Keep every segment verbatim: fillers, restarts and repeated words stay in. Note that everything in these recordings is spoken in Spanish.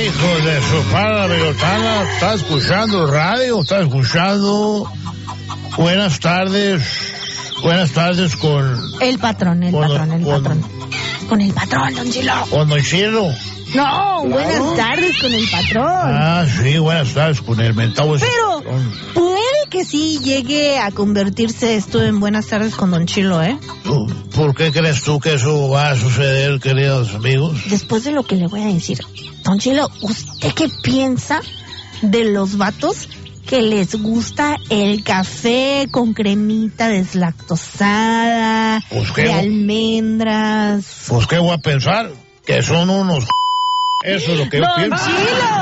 hijo de su pana Virotana, está escuchando radio, está escuchando. Buenas tardes, buenas tardes con... El patrón, el con, patrón, el con, patrón. Con el patrón, don Chilo. Con don Chilo. No, buenas tardes con el patrón. Ah, sí, buenas tardes con el mentado. Pero patrón. Puede que sí llegue a convertirse esto en buenas tardes con don Chilo, ¿eh? ¿Por qué crees tú que eso va a suceder, queridos amigos? Después de lo que le voy a decir, don Chilo, ¿usted qué piensa de los vatos que les gusta el café con cremita deslactosada, pues qué, de almendras? Pues qué voy a pensar, que son unos... Eso es lo que yo ¡Don pienso. Chilo!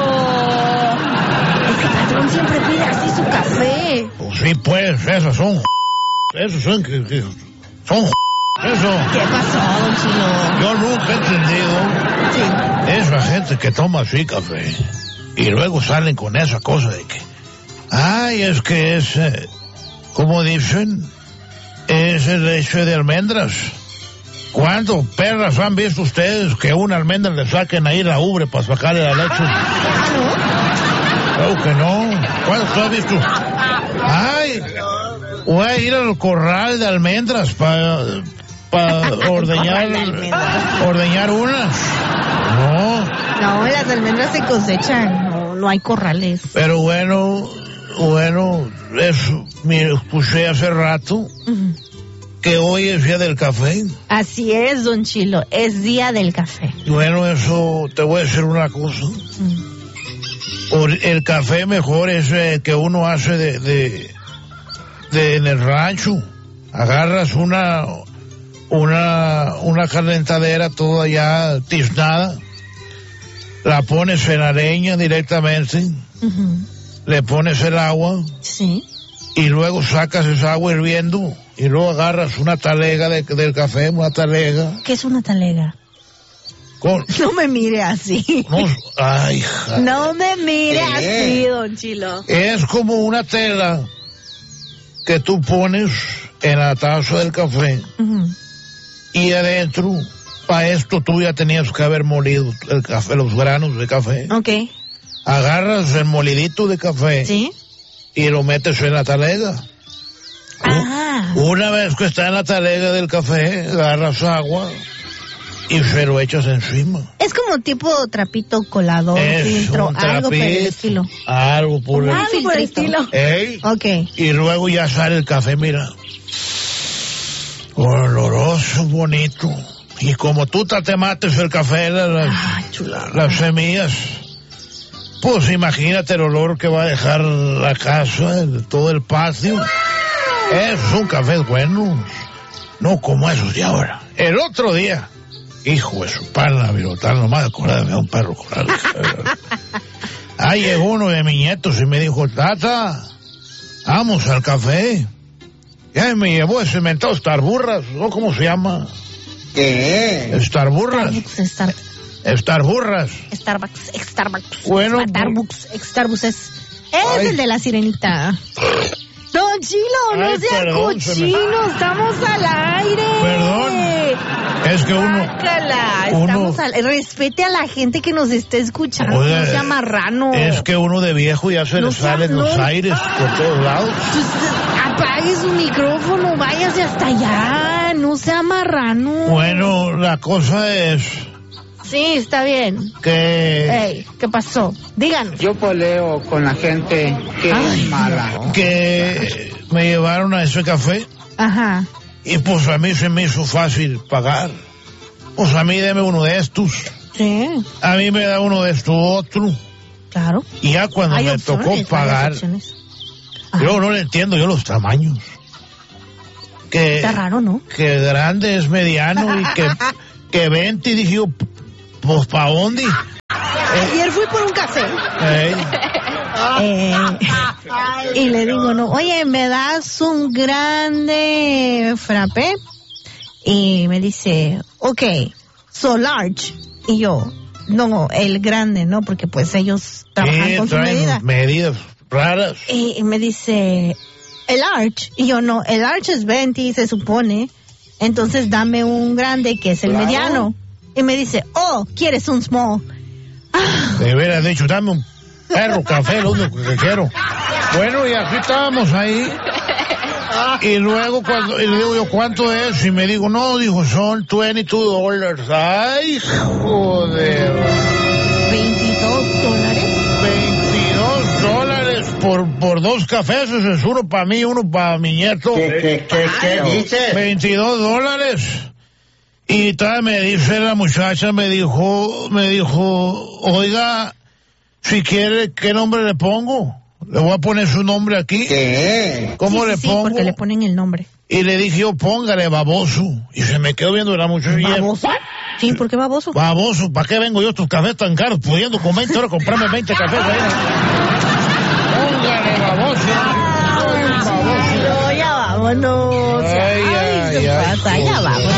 Ese patrón siempre pide así su café. Pues sí, pues, esos son... Esos son... Que, que, son... Eso. ¿Qué pasó, don Chilo? Yo nunca he entendido Sí. esa gente que toma así café y luego salen con esa cosa de que... Ay, es que es... Eh, ¿cómo dicen? Es el leche de almendras. ¿Cuántos perras han visto ustedes que una almendra le saquen ahí la ubre para sacarle la leche? Ah, ¿no? Claro que no. ¿Cuántos has visto? Ay, voy a ir al corral de almendras para pa ordeñar, ordeñar unas. No. No, las almendras se cosechan, no, no hay corrales. Pero bueno, bueno, eso, mire, escuché hace rato uh-huh. que hoy es día del café. Así es, don Chilo, es día del café. Bueno, eso, te voy a decir una cosa. Uh-huh. El café mejor es eh, que uno hace de, de, de en el rancho. Agarras una, una, una calentadera toda ya tiznada, la pones en la leña directamente, uh-huh. le pones el agua, sí, y luego sacas esa agua hirviendo y luego agarras una talega de, del café, una talega. ¿Qué es una talega? Con... No me mire así. No, ay, hija. No me mire eh. así, don Chilo. Es como una tela que tú pones en la taza del café uh-huh. y adentro, para esto tú ya tenías que haber molido el café, los granos de café. Ok. Agarras el molidito de café. Sí. Y lo metes en la talega. Ah. Una vez que está en la talega del café, agarras agua y se lo echas encima. Es como tipo trapito colador, es filtro, un trapito, algo por el estilo. Algo por el, algo por el estilo. ¿Eh? Ok. Y luego ya sale el café, mira. Oloroso, bonito. Y como tú te mates el café, las, ah, las semillas, pues imagínate el olor que va a dejar la casa, el, todo el patio. Es un café bueno, no como esos de ahora. El otro día, hijo de su pana, Virotana, nomás acordarme de un perro coral. Ahí llegó uno de mis nietos y me dijo, tata, vamos al café. Y ahí me llevó ese mentado Starburras, ¿no? ¿Cómo se llama? ¿Qué? Starburras. Star... Starburras. Starbucks, Starbucks. Bueno. Starbucks, Starbucks es, es el de la sirenita. Don Chilo, no Ay, sea perdón, cochino, me... estamos al aire. Perdón. Es que uno... Sácala, uno... estamos al... Respete a la gente que nos esté escuchando, Oye, no sea marrano. Es que uno de viejo ya se no le salen sea, los no... aires por todos lados. Pues, apague su micrófono, váyase hasta allá, no sea marrano. Bueno, la cosa es... Sí, está bien. Que... Ey, ¿qué pasó? Díganos. Yo peleo con la gente que Ay, es mala. No. Que me llevaron a ese café. Ajá. Y pues a mí se me hizo fácil pagar. Pues a mí deme uno de estos. Sí. A mí me da uno de estos otro. Claro. Y ya cuando hay me opciones, tocó pagar, yo no le entiendo yo los tamaños. Que, está raro, ¿no? Que grande es mediano y que, que veinte y dije yo, pues ¿pa' dónde? Ayer fui por un café. Hey. Eh, y le digo, no, oye, ¿me das un grande frappé? Y me dice, ok, so large. Y yo, no, el grande, ¿no? Porque pues ellos trabajan sí, con su medida. medidas raras. Y, y me dice, el large. Y yo, no, el large es veinte, se supone. Entonces dame un grande que es el claro. mediano. Y me dice, oh, ¿quieres un small? Me hubiera dicho, dame un perro café, lo único que quiero. Bueno, y aquí estábamos ahí. Y luego cuando y le digo yo, ¿cuánto es? Y me digo, no, dijo, son veintidós dólares. Ay, joder. veintidós dólares. veintidós dólares por, por dos cafés, ese es uno para mí y uno para mi nieto. ¿Qué, qué, qué, qué dices? veintidós dólares. Y tal, me dice la muchacha, me dijo, me dijo, oiga, si quiere, ¿qué nombre le pongo? Le voy a poner su nombre aquí. ¿Qué? ¿Cómo Sí, le sí, pongo? Sí, porque le ponen el nombre. Y le dije yo, póngale baboso. Y se me quedó viendo la muchacha. ¿Baboso? Sí, ¿por qué baboso? Baboso, ¿para qué vengo yo estos cafés tan caros? Pudiendo con veinte horas comprarme veinte cafés ahí. Póngale baboso. Ay, baboso. No, ya vámonos. Ay, Ay, ay, ¿qué ay, pasa? Ya joder. vámonos.